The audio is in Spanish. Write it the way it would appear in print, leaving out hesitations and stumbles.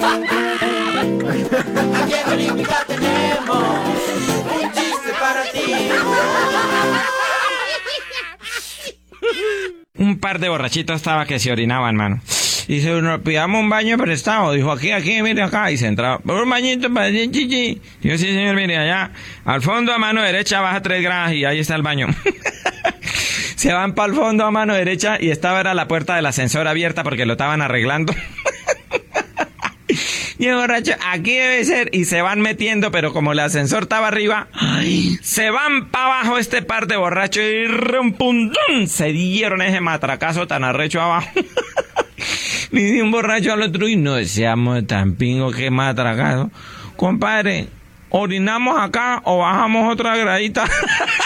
Aquí en Olímpica tenemos un chiste para ti. Un par de borrachitos estaba que se orinaban, mano. Y dice uno, pidamos un baño prestado. Dijo, aquí, mire acá. Y se entraba, por un bañito para el chichi. Dijo, sí, señor, mire allá. Al fondo a mano derecha baja 3 gradas y ahí está el baño. Se van para el fondo a mano derecha y era la puerta del ascensor abierta porque lo estaban arreglando. Y el borracho, aquí debe ser, y se van metiendo, pero como el ascensor estaba arriba, ¡ay! Se van para abajo este par de borrachos y ¡rumpundum! Se dieron ese matracazo tan arrecho abajo. Y de un borracho al otro, y no seamos tan pingo que matracazo. Compadre, ¿orinamos acá o bajamos otra gradita?